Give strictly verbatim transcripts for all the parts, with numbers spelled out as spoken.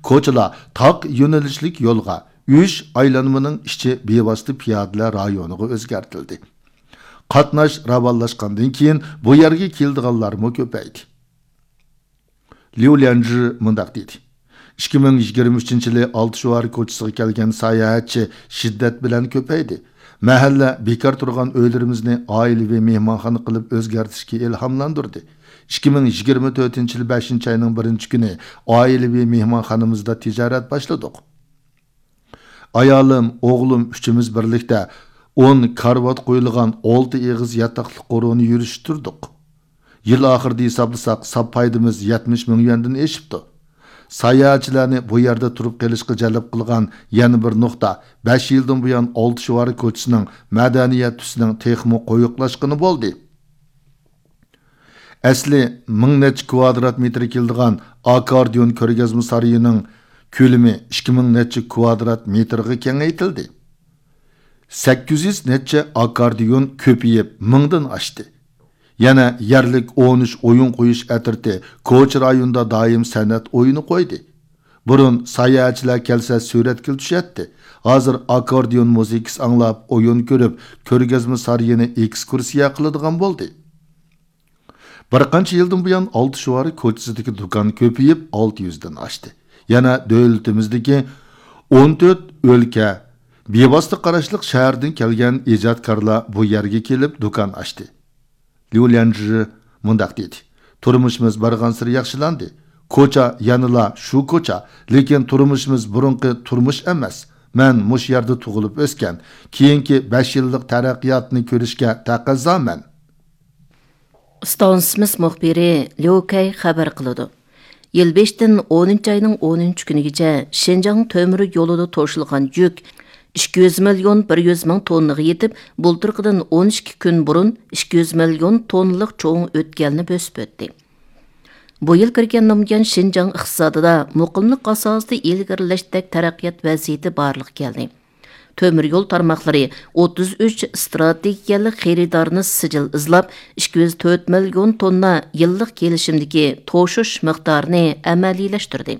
ko'chalar taq yo'nalishlik yo'lga, uch aylanmaning ichi bevosita piyodalar rayoniga o'zgartirildi. Qatnash ravonlashgandan keyin bu yerga keldiganlarmi ko'paydi. Liu Lianzhi mundaq dedi. ikki ming yigirma uchinchi yili Oltishvoy ko'chasiga kelgan sayohatchi shiddat bilan ko'paydi. Mahalla bekor turgan uylarimizni oilaviy mehmonxona qilib o'zgartirishga ilhomlantirdi. ikki ming yigirma to'rtinchi yil beshinchi oyning birinchi kuni oilaviy mehmonxonamizda tijorat boshladik. Ayolim, o'g'lim uchimiz birlikda o'n karvat qo'yilgan olti eg'iz yotoqli qo'roni yurishtirdik. Yil oxirida hisoblasak, sap foydamiz yetmish ming yuandan eshibdi. Sayohatchilarni bu yerda turib qolishga jalb qilgan yana bir nuqta besh yildan buyon Oltishvoy ko'chasining madaniyat tusining texmo qo'yiqlashqini bo'ldi. Asli ming necha kvadrat metr keldigan akordeon ko'rgazma saroyining ko'lami ikki ming necha kvadrat metrga kengaytirildi. sakkiz yuz necha akordeon ko'payib mingdan oshdi. Yana yerlik o'n uch o'yin qo'yish atirti ko'cha rayonida doim san'at o'yini qo'ydi. Burun sayohatchilar kelsa suratga tushadi. Hozir akordeon muzikasi anglab, o'yin ko'rib, ko'rgazma saroyini ekskursiya qiladigan bo'ldi. Bir qancha yildan buyon Oltishvoy ko'chasidagi do'kon ko'payib olti yuz dan oshdi. Yana davlatimizdagi o'n to'rt o'lka bevosita qarashliq shahardan kelgan ijodkorlar bu yerga kelib do'kon ochdi. Liu Lianzhi mundaq dedi. Turmushimiz barg'ansir yaxshilandi. Ko'cha yanila shu ko'cha, lekin turmushimiz burunqi turmush emas. Men mush yerda tug'ilib o'sgan, keyingi besh yillik taraqqiyotni ko'rishga taqozoman. Stansimiz muxbiri Liu Kay xabar qiladi. Yil beshdan o'ninchi oyning o'ninchi kunigacha Şinjan temir yo'lida to'shilgan yuk ikki yuz million bir yuz ming tonnaga yetib, bulturqidan o'n ikki kun burun ikki yuz million tonlik cho'ng o'tganini bosib o'tdi. Bu yil kirgan nomgan Şinjan iqtisodida muqimlik asosida ilgarilashdek taraqqiyot vaziyati barliq keldi. Temir yo'l tarmoqlari o'ttiz uch strategiyalik xaridorni sijil izlab ikki yuz to'rt million tonna yillik kelishimdagi to'shish miqdorini amaliylashtirdi.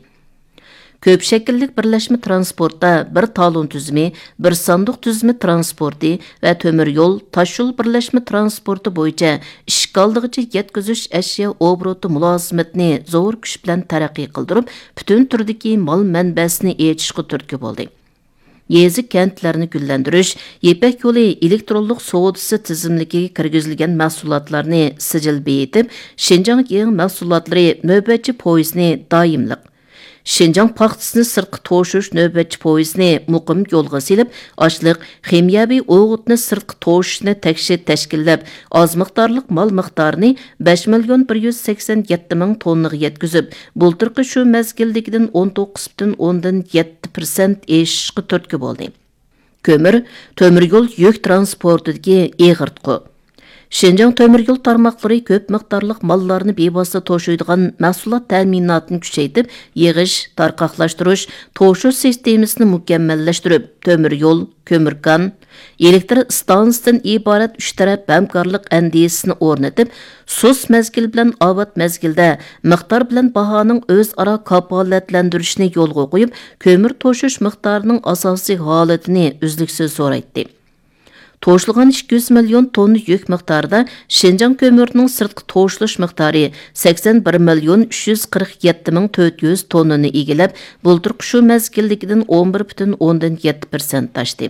Köp şekillik birleşme transportda bir talon tüzümü, bir sandık tüzümü transporti ve tömür yol, taş yol birleşme transportu boyunca işgaldıgıcı yetkizüş eşya obrotu mülazımetini zor güç bilen terakki kıldırıp, bütün türdeki mal menbesini eğitişki türkü oldu. Yezik kentlerini güllendiriş, Yepek yolu elektronluk soğudusu tizimliki kirgizilgen mahsulatlarını sicil beyitip, Şinjan yığın mahsulatları nöbetçi poizini daimlik. Şinjan paxtasını sırtqı toşuş nöbetçi poizini muqim yolga silip, açlıq, ximiyavi oğutni sırtqı toşuşni tekşi teşkillab, az miqdarlıq mal miqdarını besh million bir yuz sakson yetti ming tonnaga yetkizib, bulturqi şu mezgildikidan o'n to'qqiz butun o'ndan yetti persent eşishqi turtki bo'ldi. Kömür, tömür yol yük transportidagi eg'irtqi. Şinjan temir yol tarmoqlari ko'p miqdorliq mallarni bevosita to'shiydigan mahsulot ta'minotini kuchaytirib, yig'ish, tarqoqlashtirish, to'shish sistemasini mukammallashtirib, temir yo'l, ko'mirkan, elektr stansiyasidan iborat uch taraf hamkorlik andisini o'rnatib, sus mezgil bilan obat mezgilda miqdor bilan bahoning o'zaro kafolatlantirishni yo'lga qo'yib, ko'mir to'shish miqdorining asosiy holatini uzluksiz so'raydi. To'shilgan ikki yuz million tonna yük miqdarida Şinjan kömürünün sırtqı to'shilish miqdori sakson bir million uch yuz qirq yetti ming to'rt yuz tonnani egilib, bulturqi shu mezgilligidan o'n bir butun o'ndan yetti persent tashdi.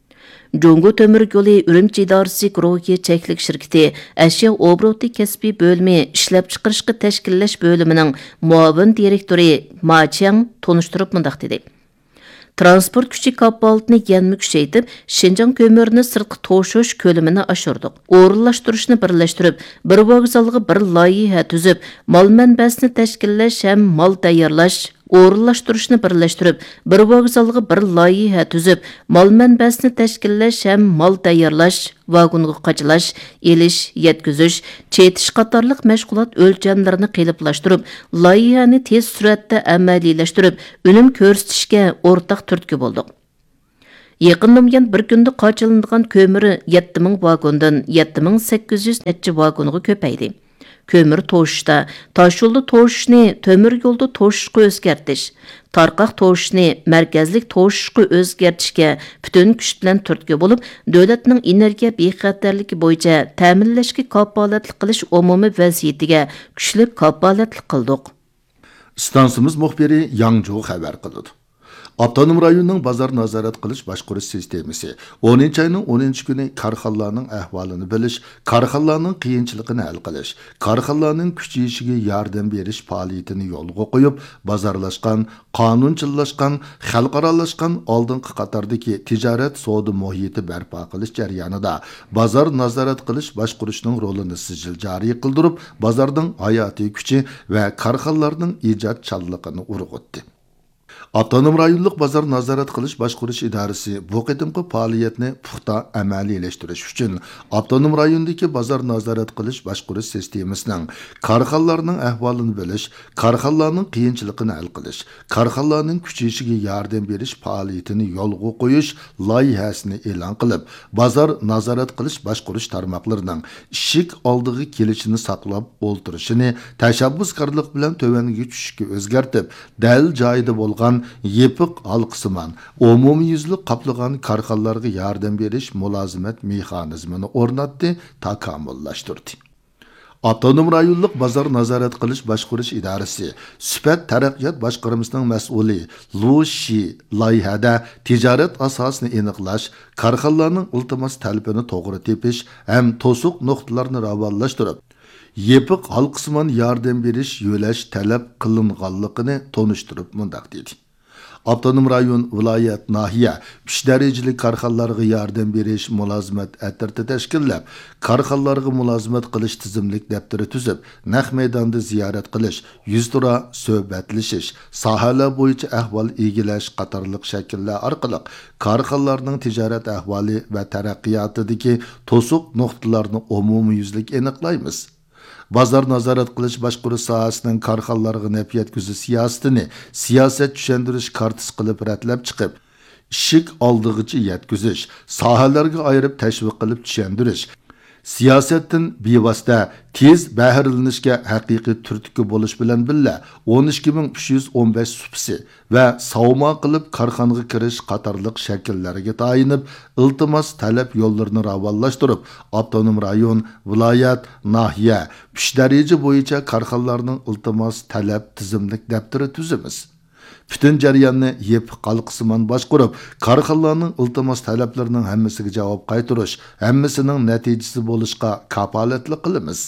Jungo Temir Yolu Ürümçi İdaresi Guruhi Çeklik Şirketi Eşya Obroti Kesbi Bölümü İşlep Çıqırışqı Teşkillaş Bölümünün muavin direktori Ma Chang tonuşturup mındaq dedi. Transport küçük kapaltını yenmi küçeytip, Şinjan kömürünü sırtqı toşuş kölümünü aşırdık. Orunlaştırışını birleştirip, bir vokzalga bir layiha tüzüp, mal menbesini teşkillaş hem mal tayarlaş, orunlaştırışını birleştirip, bir vokzalga bir layiha tüzüp, mal menbesini teşkillaş hem mal tayarlaş, vagonga qaçılaş, eliş, yetkizüş, çetiş qatarlıq meşgulat ölçemlerini qiliplaştırıp, layihani tez süratde əməliyləştirip, önüm körüstüşke ortaq türtkü bulduk. Yaqınlamayan bir günde qaçılındıgan kömürü yetti ming vagondan yetti ming sakkiz yuz neçe vagonga köpeydi. Kömür toşuşda, taş yolda toşuşni tömür yolda toşuşqa özgertiş, tarqaq to'shishni markazlik to'shishga o'zgartishga butun kuch bilan turtki bo'lib, davlatning energiya bexatarligi bo'yicha ta'minlashga kafolatlik qilish umumiy vaziyatiga kuchli kafolatlik qildik. Stansimiz muxbiri Yangju xabar qildi. Avtonom rayonning bozor nazorat qilish boshqarish sistemasi o'ninchi ayning o'ninchi kuni korxonalarning ahvolini bilish, korxonalarning qiyinchiligini hal qilish, korxonalarning kuchayishiga yordam berish faoliyatini yo'lga qo'yib, bozorlashgan, qonunchillashgan, xalqaralashgan oldingi qatordagi tijorat savdo muhiti barpo qilish jarayonida bozor nazorat qilish boshqarishning rolini sijil joriy qildirib, bozorning hayotiy kuchi va korxonalarning ijodchanligini urg'utdi. Avtonom rayonlik bozor nazorat qilish boshqarish idorasi bu qitimqi faoliyatni puxta amaliylashtirish uchun avtonom rayondagi bozor nazorat qilish boshqarish sistemasining korxonalarning ahvolini bilish, korxonalarning qiyinchiligini hal qilish, korxonalarning kuchayishiga yordam berish faoliyatini yo'lga qo'yish loyihasini e'lon qilib, bozor nazorat qilish boshqarish tarmoqlarining ishik oldiga kelishini saqlab o'ltirishini tashabbuskorlik bilan tovangi tushishga o'zgartib, dal joyida bo'lgan yepiq halqisiman umumyuzlik qaplagan korxonalarga yordam berish mulozimat mexanizmini o'rnatdi, takomillashtirdi. Avtonom rayonlik bozor nazorat qilish boshqarish idorasi Sifat taraqqiyot boshqarmasining mas'uli Lu Shi loyihada tijorat asosini aniqlash, korxonalarning iltimos talabini to'g'ri tepish ham to'siq nuqtalarni ravonlashtirib, yepiq halqisiman yordam berish yo'lash talab qilinganligini tonishtirib mundaq dedi. Avtonom rayon, viloyat, nahiya uch darajali korxonalarga yordam berish mulozimat atirti tashkillab, korxonalarga mulozimat qilish tizimlik daftari tuzib, naq maydonda ziyorat qilish, yuz tura suhbatlashish, sohalar bo'yicha ahvol egilash qatorliq shakllar orqali korxonalarning tijorat ahvoli va taraqqiyotidagi to'siq nuqtalarni umumyuzlik aniqlaymiz. Bozor nazorat qilish boshqarish sohasining korxonalarga naf yetkazish siyosatini siyosat tushuntirish kartasi qilib ratlab chiqib, ishik oldig'icha yetkazish, sohalarga ayirib tashviq qilib tushuntirish, siyosatdan bevosita tez bahrilanishga haqiqiy turtki bo'lish bilan billa o'n ikki ming uch yuz o'n besh supsi va savmo qilib korxonaga kirish qatorliq shakllarga tayinib, iltimos talab yo'llarini ravonlashtirib, avtonom rayon, viloyat, nahiya uch daraja bo'yicha korxonalarning iltimos talab tizimlik daftari tuzamiz. Bütün jarayonni yepiq qalqisiman boshqarib, korxonalarning iltimos talablarining hammasiga javob qaytarish, hammasining natijasi bo'lishga kafolatli qilamiz.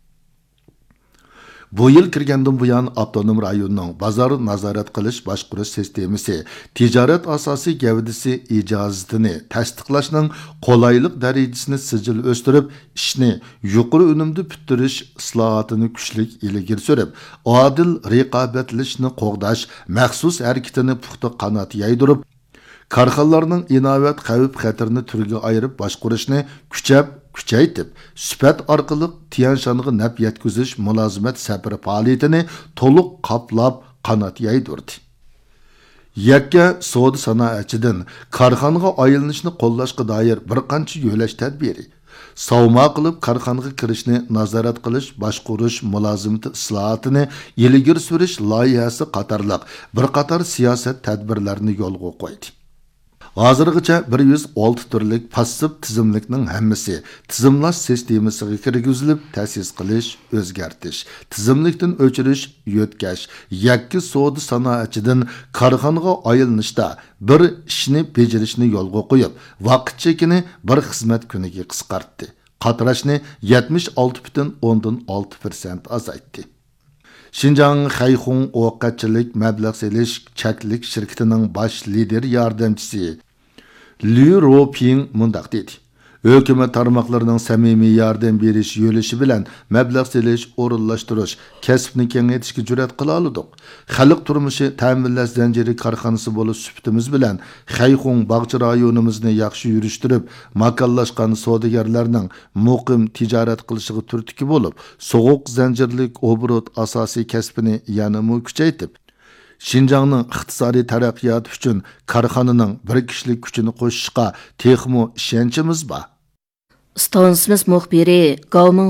Bu yil kirgandan buyon avtonom rayonning bozor nazorat qilish boshqarish sistemasi tijorat asosiy gavdasi ijozatini tasdiqlashning qolaylik darajasini sijil o'stirib, ishni yuqori unumda bitirish islohotini kuchlik ilgari surib, adil raqobatlashni qo'g'dash maxsus harakatini puxta qanot yaydirib, korxonalarning inovat xavf xatarni turga ayirib boshqarishni kuchab kuchaytib, sifat orqali Tiyanshanga naf yetkazish mulozimat safari faoliyatini to'liq qoplab qanot yaydirdi. Yakka savdo sanoatchidan korxonaga aylanishni qo'llashga doir bir qancha yo'lash tadbiri, savmo qilib korxonaga kirishni nazorat qilish, boshqarish mulozimati islohotini ilgari surish loyihasi qatorliq bir qator siyosat tadbirlarini yo'lga qo'ydi. Hozirgacha bir yuz olti turlik passiv tizimlikning hammasi tizimlash sistemasiga kirgizilib, ta'sis qilish, o'zgartish, tizimlikdan o'chirish, yo'tkash, yakki savdo sanoatchidan korxonaga aylanishda bir ishni bajarishni yo'lga qo'yib, vaqt chekini bir xizmat kuniga qisqartdi. Qatrashni yetmish olti butun o'ndan olti persent azaytdi. Xinjiang Xayxun ovqatchilik mablag' selish chaklik shirkatining bosh lider yordamchisi Liu Roping mundaq dedi. Hökumət tarmaqlarının samimiy yordam berish yo'lishi bilan mablag' selish, o'rinlashtirish, kasbni kengaytirishga jur'at qila oldik. Xalq turmushi ta'minlash zanjiri korxonasi bo'lib suhbatimiz bilan Xayxun bog'cha rayonimizni yaxshi yurishtirib, makonlashgan savdogarlarning muqim tijorat qilishiga turtki bo'lib, so'g'uq zanjirlik obrot asosiy kasbini yanada kuchaytirib, Xinjiangning iqtisodiy taraqqiyoti uchun korxonaning bir kishilik kuchini qo'shishga texmo ishonchimiz bor. Stansimiz muxbiri Gaoming